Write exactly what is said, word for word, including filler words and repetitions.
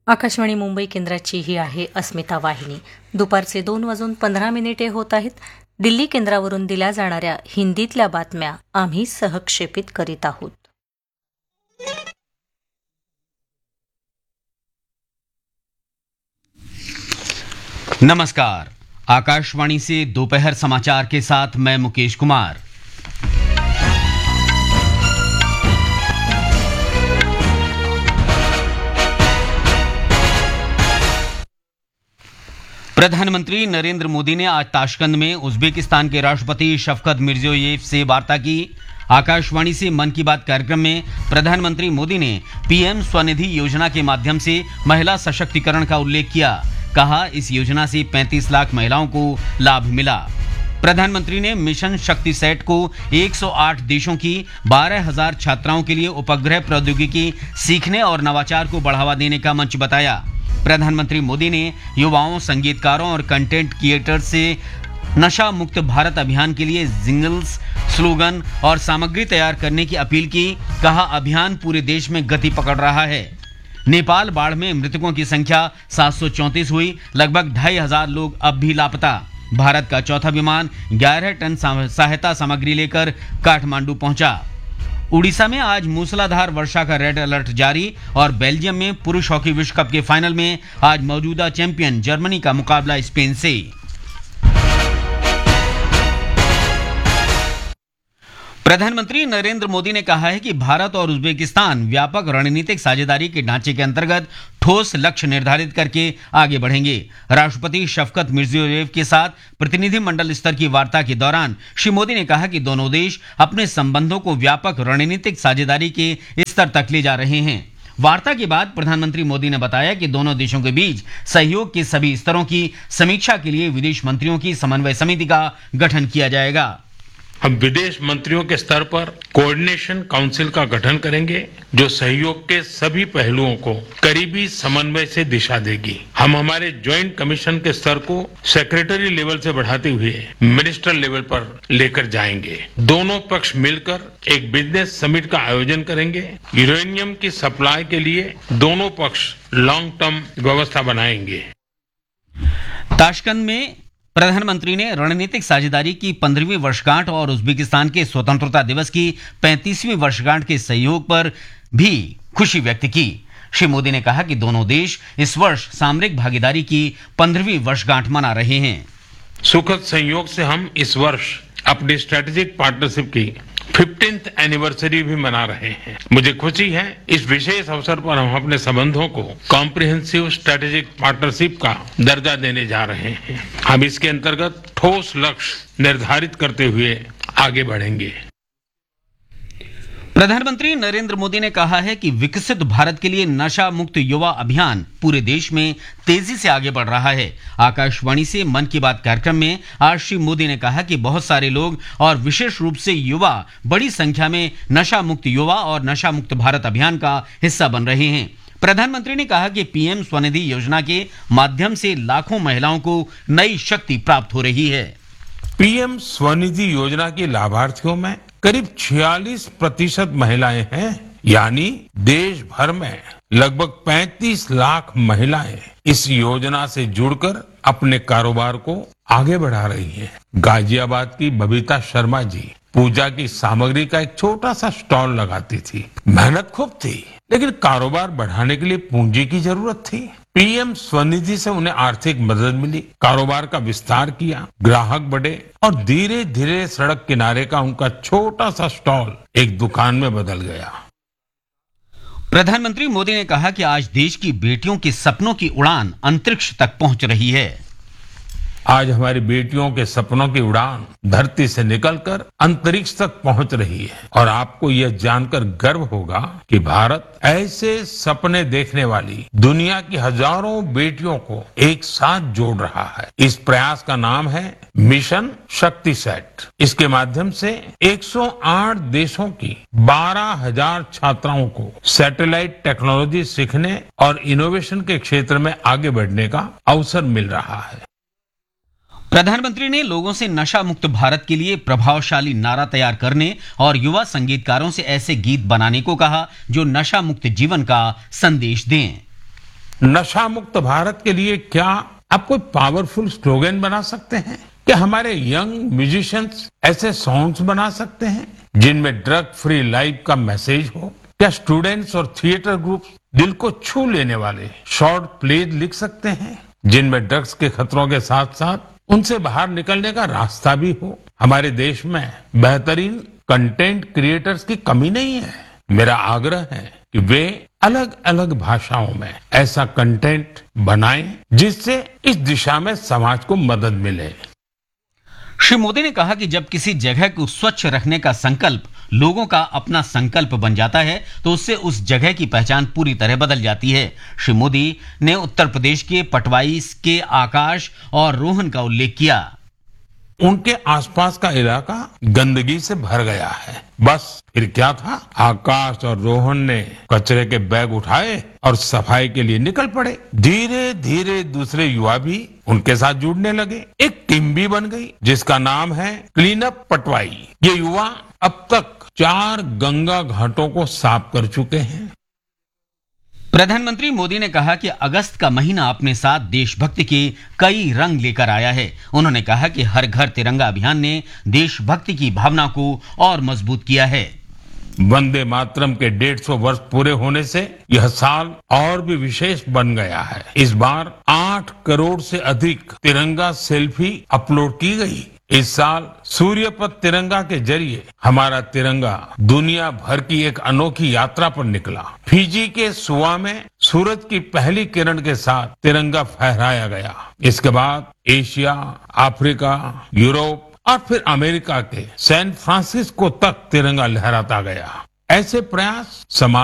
आकाशवाणी मुंबई केंद्राची ही आहे अस्मिता वाहिनी. दुपारचे दोन वाजून पंधरा मिनिटे होत आहेत. दिल्ली केंद्रावरून दिल्या जाणाऱ्या हिंदीतल्या बातम्या आम्ही सहक्षेपित करीत आहोत. नमस्कार. आकाशवाणी से दोपहर समाचार के साथ मैं मुकेश कुमार. प्रधानमंत्री नरेंद्र मोदी ने आज ताशकंद में उज्बेकिस्तान के राष्ट्रपति शफकत मिर्जियोयेव से वार्ता की. आकाशवाणी से मन की बात कार्यक्रम में प्रधानमंत्री मोदी ने पीएम स्वनिधि योजना के माध्यम से महिला सशक्तिकरण का उल्लेख किया. कहा, इस योजना से पैंतीस लाख महिलाओं को लाभ मिला. प्रधानमंत्री ने मिशन शक्ति सेट को एक सौ आठ देशों की बारह हज़ार छात्राओं के लिए उपग्रह प्रौद्योगिकी सीखने और नवाचार को बढ़ावा देने का मंच बताया. प्रधानमंत्री मोदी ने युवाओं, संगीतकारों और कंटेंट क्रिएटर्स से नशा मुक्त भारत अभियान के लिए जिंगल्स, स्लोगन और सामग्री तैयार करने की अपील की. कहा, अभियान पूरे देश में गति पकड़ रहा है. नेपाल बाढ़ में मृतकों की संख्या सात सौ चौंतीस हुई. लगभग ढाई हजार लोग अब भी लापता. भारत का चौथा विमान ग्यारह टन सहायता सामग्री लेकर काठमांडू पहुंचा. उड़ीसा में आज मूसलाधार वर्षा का रेड अलर्ट जारी और बेल्जियम में पुरुष हॉकी विश्व कप के फाइनल में आज मौजूदा चैंपियन जर्मनी का मुकाबला स्पेन से. प्रधानमंत्री नरेंद्र मोदी ने कहा है कि भारत और उज्बेकिस्तान व्यापक रणनीतिक साझेदारी के ढांचे के अंतर्गत ठोस लक्ष्य निर्धारित करके आगे बढ़ेंगे. राष्ट्रपति शफकत मिर्जियोयेव के साथ प्रतिनिधिमंडल स्तर की वार्ता के दौरान श्री मोदी ने कहा कि दोनों देश अपने संबंधों को व्यापक रणनीतिक साझेदारी के स्तर तक ले जा रहे हैं. वार्ता के बाद प्रधानमंत्री मोदी ने बताया कि दोनों देशों के बीच सहयोग के सभी स्तरों की समीक्षा के लिए विदेश मंत्रियों की समन्वय समिति का गठन किया जाएगा. हम विदेश मंत्रियों के स्तर पर कोऑर्डिनेशन काउंसिल का गठन करेंगे जो सहयोग के सभी पहलुओं को करीबी समन्वय से दिशा देगी. हम हमारे ज्वाइंट कमीशन के स्तर को सेक्रेटरी लेवल से बढ़ाते हुए मिनिस्टर लेवल पर लेकर जाएंगे. दोनों पक्ष मिलकर एक बिजनेस समिट का आयोजन करेंगे. यूरेनियम की सप्लाई के लिए दोनों पक्ष लॉन्ग टर्म व्यवस्था बनाएंगे. ताशकंद में प्रधानमंत्री ने रणनीतिक साझेदारी की पंद्रहवीं वर्षगांठ और उज्बेकिस्तान के स्वतंत्रता दिवस की पैंतीसवीं वर्षगांठ के सहयोग पर भी खुशी व्यक्त की. श्री मोदी ने कहा कि दोनों देश इस वर्ष सामरिक भागीदारी की पंद्रहवीं वर्षगांठ मना रहे हैं. सुखद संयोग से हम इस वर्ष अपनी स्ट्रेटेजिक पार्टनरशिप की फिफ्टींथ एनिवर्सरी भी मना रहे हैं. मुझे खुशी है इस विशेष अवसर पर हम अपने संबंधों को कॉम्प्रिहेंसिव स्ट्रेटेजिक पार्टनरशिप का दर्जा देने जा रहे हैं. हम इसके अंतर्गत ठोस लक्ष्य निर्धारित करते हुए आगे बढ़ेंगे. प्रधानमंत्री नरेंद्र मोदी ने कहा है कि विकसित भारत के लिए नशा मुक्त युवा अभियान पूरे देश में तेजी से आगे बढ़ रहा है. आकाशवाणी से मन की बात कार्यक्रम में आज श्री मोदी ने कहा कि बहुत सारे लोग और विशेष रूप से युवा बड़ी संख्या में नशा मुक्त युवा और नशा मुक्त भारत अभियान का हिस्सा बन रहे हैं. प्रधानमंत्री ने कहा कि पीएम स्वनिधि योजना के माध्यम से लाखों महिलाओं को नई शक्ति प्राप्त हो रही है. पीएम स्वनिधि योजना के लाभार्थियों में करीब छियालीस प्रतिशत महिलाएं हैं. यानी देश भर में लगभग पैंतीस लाख महिलाएं इस योजना से जुड़कर अपने कारोबार को आगे बढ़ा रही हैं. गाजियाबाद की बबीता शर्मा जी पूजा की सामग्री का एक छोटा सा स्टॉल लगाती थी. मेहनत खूब थी लेकिन कारोबार बढ़ाने के लिए पूंजी की जरूरत थी. पीएम स्वनिधि से उन्हें आर्थिक मदद मिली, कारोबार का विस्तार किया, ग्राहक बढ़े और धीरे धीरे सड़क किनारे का उनका छोटा सा स्टॉल एक दुकान में बदल गया. प्रधानमंत्री मोदी ने कहा कि आज देश की बेटियों के सपनों की उड़ान अंतरिक्ष तक पहुंच रही है. आज हमारी बेटियों के सपनों की उड़ान धरती से निकलकर अंतरिक्ष तक पहुंच रही है और आपको यह जानकर गर्व होगा कि भारत ऐसे सपने देखने वाली दुनिया की हजारों बेटियों को एक साथ जोड़ रहा है. इस प्रयास का नाम है मिशन शक्ति सेट. इसके माध्यम से एक सौ आठ देशों की बारह हज़ार छात्राओं को सैटेलाइट टेक्नोलॉजी सीखने और इनोवेशन के क्षेत्र में आगे बढ़ने का अवसर मिल रहा है. प्रधानमंत्री ने लोगों से नशा मुक्त भारत के लिए प्रभावशाली नारा तैयार करने और युवा संगीतकारों से ऐसे गीत बनाने को कहा जो नशा मुक्त जीवन का संदेश दें. नशा मुक्त भारत के लिए क्या आप कोई पावरफुल स्लोगन बना सकते हैं? क्या हमारे यंग म्यूजिशियंस ऐसे सॉन्ग्स बना सकते हैं जिनमें ड्रग फ्री लाइफ का मैसेज हो? क्या स्टूडेंट्स और थिएटर ग्रुप दिल को छू लेने वाले शॉर्ट प्लेज लिख सकते हैं जिनमें ड्रग्स के खतरों के साथ साथ उनसे बाहर निकलने का रास्ता भी हो? हमारे देश में बेहतरीन कंटेंट क्रिएटर्स की कमी नहीं है। मेरा आग्रह है कि वे अलग अलग भाषाओं में ऐसा कंटेंट बनाएं जिससे इस दिशा में समाज को मदद मिले। श्री मोदी ने कहा कि जब किसी जगह को स्वच्छ रखने का संकल्प लोगों का अपना संकल्प बन जाता है तो उससे उस जगह की पहचान पूरी तरह बदल जाती है। श्री मोदी ने उत्तर प्रदेश के पटवाई के आकाश और रोहन का उल्लेख किया। उनके आसपास का इलाका गंदगी से भर गया है। बस फिर क्या था, आकाश और रोहन ने कचरे के बैग उठाए और सफाई के लिए निकल पड़े। धीरे धीरे दूसरे युवा भी उनके साथ जुड़ने लगे। एक टीम भी बन गई जिसका नाम है क्लीन अप पटवाई। ये युवा अब तक चार गंगा घाटों को साफ कर चुके हैं। प्रधानमंत्री मोदी ने कहा कि अगस्त का महीना अपने साथ देशभक्ति के कई रंग लेकर आया है। उन्होंने कहा कि हर घर तिरंगा अभियान ने देशभक्ति की भावना को और मजबूत किया है। वंदे मातरम के डेढ़ सौ वर्ष पूरे होने से यह साल और भी विशेष बन गया है। इस बार आठ करोड़ से अधिक तिरंगा सेल्फी अपलोड की गई। इस साल सूर्यपथ तिरंगा के जरिए हमारा तिरंगा दुनिया भर की एक अनोखी यात्रा पर निकला। फिजी के सुआ में सूरज की पहली किरण के साथ तिरंगा फहराया गया। इसके बाद एशिया, अफ्रीका, यूरोप और फिर अमेरिका के सैन फ्रांसिस्को तक तिरंगा लहराता गया। ऐसे प्रयास समाज